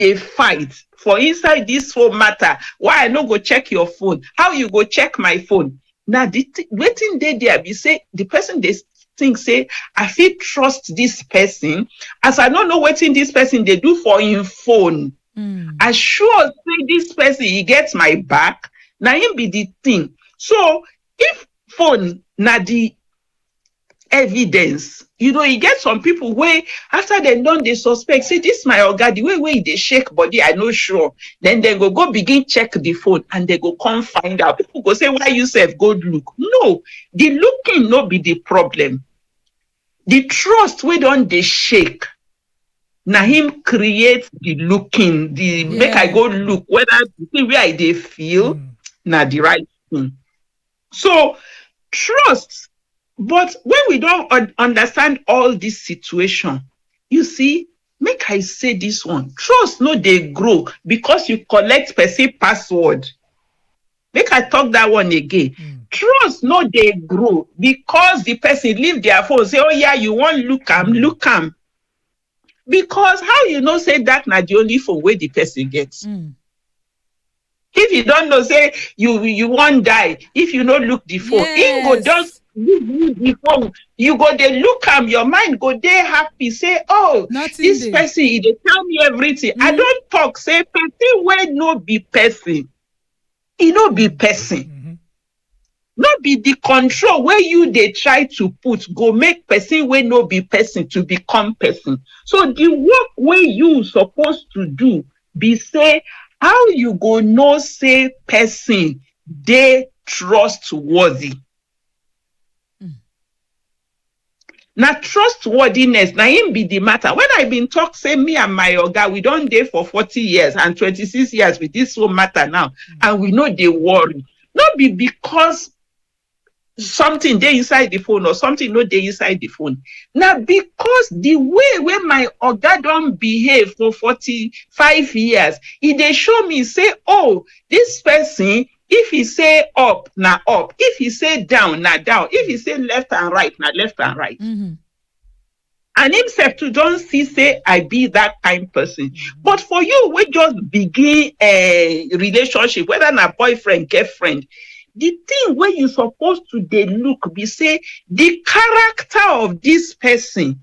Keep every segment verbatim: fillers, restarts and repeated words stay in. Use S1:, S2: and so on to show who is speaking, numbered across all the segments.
S1: a fight for inside this phone matter. Why I no go check your phone? How you go check my phone? Now the th- waiting day there be say the person they think say I feel trust this person as I don't know what in this person they do for him phone.
S2: Mm.
S1: I sure say this person he gets my back. Now him be the thing. So if phone na the evidence, you know, you get some people where after they done they suspect say this my oga the way way they shake body I no sure, then they go go begin check the phone and they go come find out. People go say why you self go look. No, the looking no be the problem. The trust we don't they shake. Now him create the looking, the
S2: Yeah.
S1: make I go look whether the thing where I they feel
S3: Mm.
S1: now the right thing. So trust. But when we don't un- understand all this situation, you see, make I say this one. Trust no they grow because you collect person password. Make I talk that one again.
S3: Mm.
S1: Trust no they grow because the person leave their phone say, oh yeah, you want look am, look am. Because how you know say that na the only phone where the person gets.
S2: Mm.
S1: If you don't know, say you you won't die. If you don't look the phone, in go
S2: Yes.
S1: just give you the phone. You go they look am, your mind go there happy. Say, oh,
S2: Nothing
S1: this
S2: dey.
S1: person, he dey tell me everything. I
S2: Mhm.
S1: don't talk. Say person where no be person, he no be person.
S3: Mhm.
S1: Not be the control where you they try to put go make person where no be person to become person. So the work where you supposed to do be say how you go know say person they trustworthy.
S2: Mm.
S1: Now trustworthiness, now him be the matter. When I been talk, say me and my oga, we don't there for forty years and twenty-six years with this whole matter now, and we know they worry. Not be because something they inside the phone or something no they inside the phone. Now because the way where my oga don't behave for forty-five years, he they show me say, oh, this person, if he say up, now up. If he say down, now down. If he say left and right, now left and right.
S2: Mhm.
S1: And himself to don't see say I be that kind person. But for you, we just begin a relationship, whether na boyfriend, girlfriend. The thing where you supposed to they look be say the character of this person,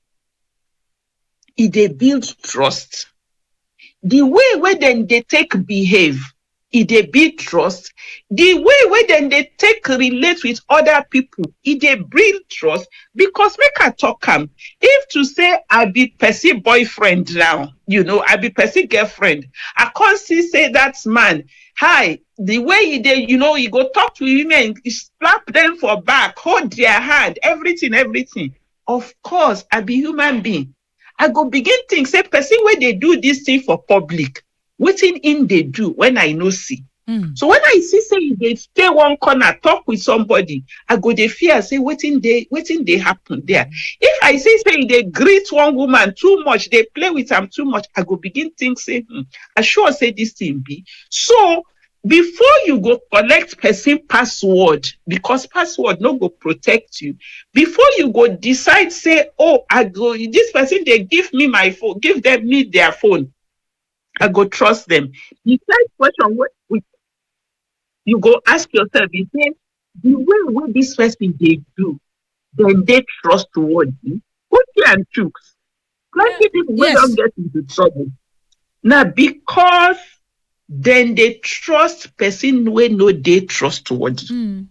S1: it they build trust. The way where then they take behave, it they build trust. The way where then they take relate with other people, it they build trust. Because make I talk am, if to say I be person boyfriend now, you know, I be person girlfriend, I can't see say that man, hi, the way he they, you know, he go talk to women, he slap them for back, hold their hand, everything, everything. Of course, I be human being. I go begin think, say, person where they do this thing for public, waiting in they do when I no see.
S2: Mm.
S1: So when I see say they stay one corner, talk with somebody, I go they fear, say, waiting they, waiting they happen there. If I see say they greet one woman too much, they play with them too much, I go begin think, say, hmm, I sure say this thing be. So before you go collect person password, because password no go protect you, before you go decide, say, oh, I go, this person, they give me my phone, give them me their phone, I go trust them. The third question, what we, you go ask yourself, you say, the way what this person they do, then they trustworthy. Put and chooks. Plenty people will
S2: Yes.
S1: don't get into trouble. Now, because then they trust person where no they trustworthy.
S2: Mm.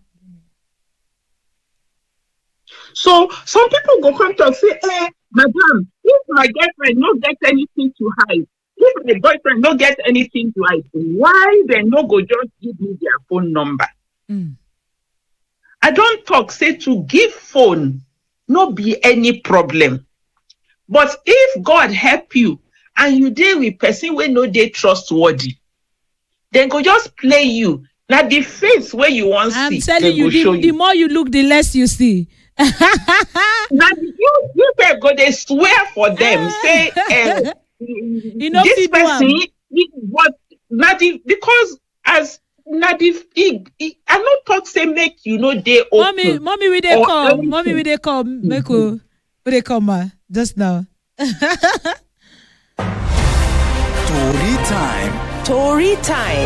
S1: So some people go come to say, eh, madam, if my girlfriend no get anything to hide, if my boyfriend no get anything to hide, why they no go just give me their phone number?
S2: Mm.
S1: I don't talk, say to give phone, no be any problem. But if God help you and you deal with person where no they trustworthy, then go just play you. Now the face where you want
S2: I'm
S1: see,
S2: telling
S1: they
S2: you,
S1: go
S2: the,
S1: show
S2: the
S1: you.
S2: more you look, the less you see.
S1: Now you you say go they swear for them, say uh,
S2: You know,
S1: this
S2: fit do am.
S1: person, he- but not the, because as not if he, he, I not talk say make you know they
S2: Mommy,
S1: open
S2: mommy, we they
S1: or
S2: come. Mommy,
S1: anything.
S2: we they come. Make we we they come, ma. Just now.
S3: time.
S4: Tori time.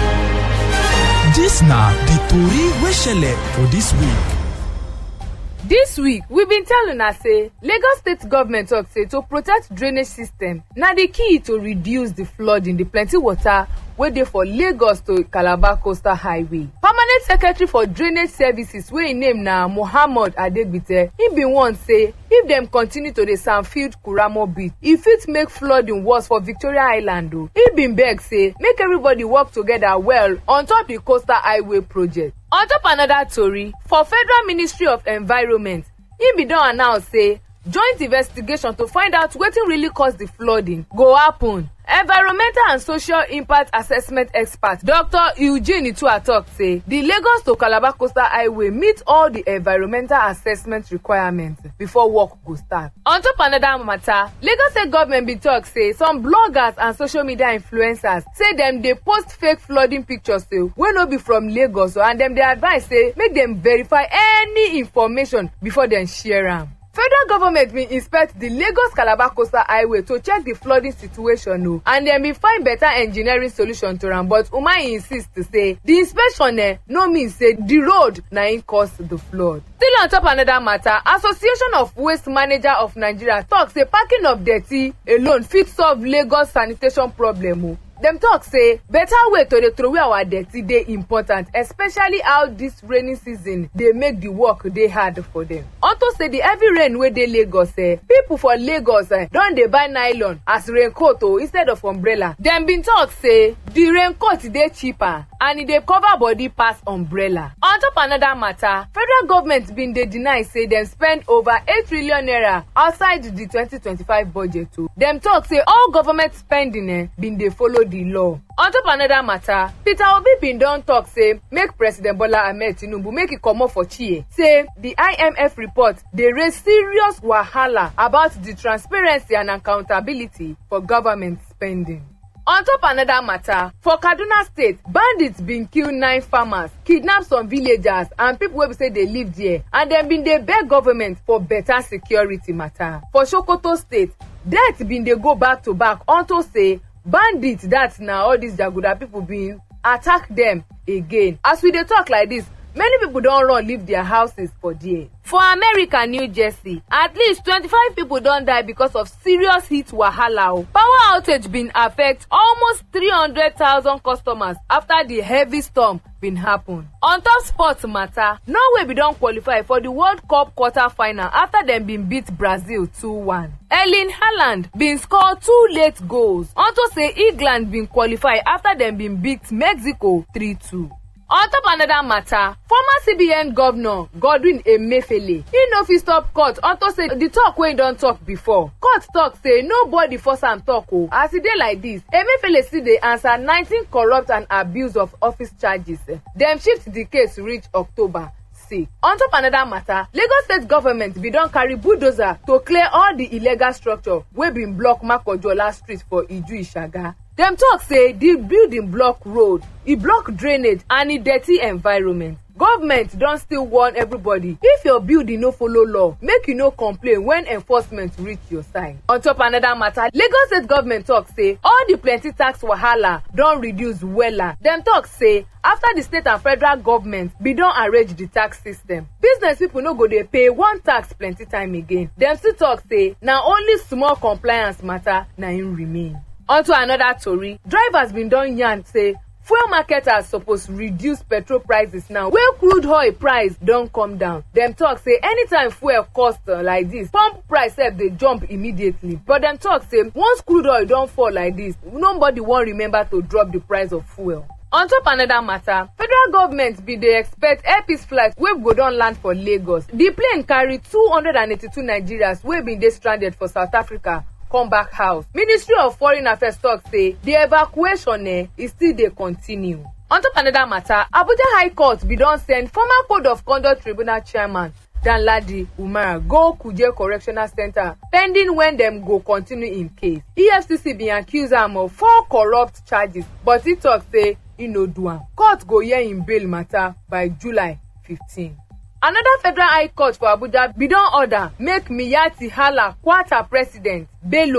S3: Dis na the tori wey shele for dis week.
S5: This week, we been telling us say Lagos State government talk say to protect drainage system na the key to reduce the flooding, the plenty water wey dey for Lagos to Calabar Coastal Highway. Permanent Secretary for Drainage Services wey im name na Mohammed Adegbite, im bin warn say if dem continue to dey Sandfield Kuramo Beach, e fit make flooding worse for Victoria Island o. Im bin beg say make everybody work together well on top the Coastal Highway project. On top another tori, for Federal Ministry of Environment, im bin don announce say joint investigation to find out wetin really cause the flooding go happen. Environmental and social impact assessment expert Doctor Eugene Itua talk say the Lagos to Calabar Coastal Highway meet all the environmental assessment requirements before work go start. On top another matter, Lagos State government bin talk say some bloggers and social media influencers say dem dey post fake flooding pictures say wey no be from Lagos, and dem dey advise say make dem verify any information before dem share am. Federal government bin inspect the Lagos-Calabar Coastal Highway to check the flooding situation o, and dem bin find better engineering solution to am, but Umahi insist to say the inspection eh, no mean say the road na im cause the flood. Still on top another matter, Association of Waste Managers of Nigeria talk say packing of dirty alone fit solve Lagos sanitation problem o. Dem talk say better way to dey throway our dirty dey important, especially how this rainy season dey make the work dey hard for them. Unto say the heavy rain wey dey Lagos, eh, people for Lagos eh, don dey buy nylon as raincoat o instead of umbrella. Dem bin talk say the raincoat dey cheaper and e dey cover body pass umbrella. On top another matter, federal government bin dey deny say dem spend over eight trillion naira outside the twenty twenty-five budget o. Dem talk say all government spending eh, bin dey follow the law. On top another matter, Peter Obi bin don talk say make President Bola Ahmed Tinubu make e comot for chair. Say the I M F report dey raise serious wahala about the transparency and accountability for government spending. On top another matter, for Kaduna State, bandits bin kill nine farmers, kidnap some villagers and people wey be say dey live there, and dem bin dey beg government for better security matter. For Sokoto State, death bin dey go back to back unto say bandits, that na all these Jaguda people bin attack them again. As we dey talk like this, many people don run leave their houses for there. For America, New Jersey, at least twenty-five people don die because of serious heat wahala o. Power outage bin affect almost three hundred thousand customers after the heavy storm bin happen. On top sports matter, Norway bin don qualify for the World Cup quarter final after dem bin beat Brazil two one. Erling Haaland bin score two late goals unto say England bin qualify after dem bin beat Mexico three two. On top another matter, former C B N governor Godwin Emefiele, he no fit stop court unto say the talk wey he don talk before. Court talk say nobody force am talk o. As e dey like this, Emefiele still dey answer nineteen corrupt and abuse of office charges. Dem shift the case reach October sixth. On top another matter, Lagos State government bin don carry bulldozer to clear all the illegal structure wey bin block Makojola Street for Iju Ishaga. Dem talk say the building block road, e block drainage and e dirty environment. Government don still warn everybody, if your building no follow law, make you no complain when enforcement reach your side. On top another matter, Lagos State government talk say all the plenty tax wahala don reduce wella. Dem talk say after the state and federal government bin don arrange the tax system, business people no go dey pay one tax plenty time again. Dem still talk say na only small compliance matter na im remain. Onto another tori, drivers bin don yarn say fuel marketers suppose reduce petrol prices now wey crude oil price don come down. Dem talk say anytime fuel cost uh, like this, pump price sef dey jump immediately. But dem talk say once crude oil don fall like this, nobody wan remember to drop the price of fuel. On top another matter, federal government bin dey expect Air Peace flight wey go don land for Lagos. The plane carry two hundred eighty-two Nigerians wey bin dey stranded for South Africa come back house. Ministry of Foreign Affairs talk say the evacuation eh, is still dey continue. On top another matter, Abuja High Court bin don send former Code of Conduct Tribunal chairman Danladi Umar go Kuje Correctional Center pending when dem go continue im case. E F C C bin accuse am of four corrupt charges, but he talk say e no do am. Court go hear im bail matter by July fifteenth. Another federal high court for Abuja bin don order make Miyetti Allah Kwata president Bello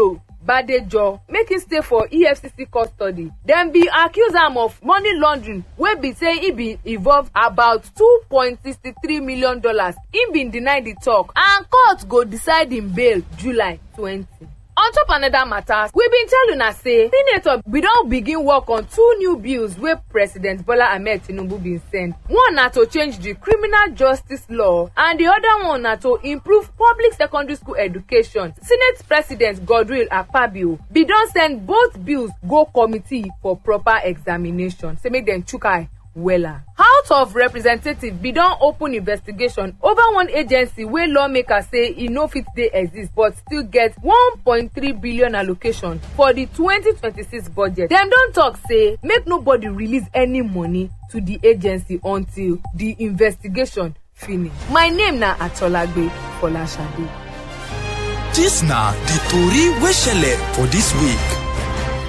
S5: badejo make him stay for E F C C custody. Dem bin accuse am of money laundering wey be say e bin involve about two point six three million dollars. Im bin deny the talk and court go decide im bail July twenty. On top another matter, we bin tell una say senator bin don begin work on two new bills wey President Bola Ahmed Tinubu bin send. One na to change the criminal justice law and the other one na to improve public secondary school education. Senate President Godwill Akpabio bin don send both bills go committee for proper examination. Say make dem chook eye wella. House of Representatives bin don open investigation over one agency wey lawmakers say e no fit dey exist but still get one point three billion allocation for the twenty twenty-six budget. Dem don talk say make nobody release any money to the agency until the investigation finish. My name na Atolagbe Folashade.
S3: Dis na the tori wey shele for dis week.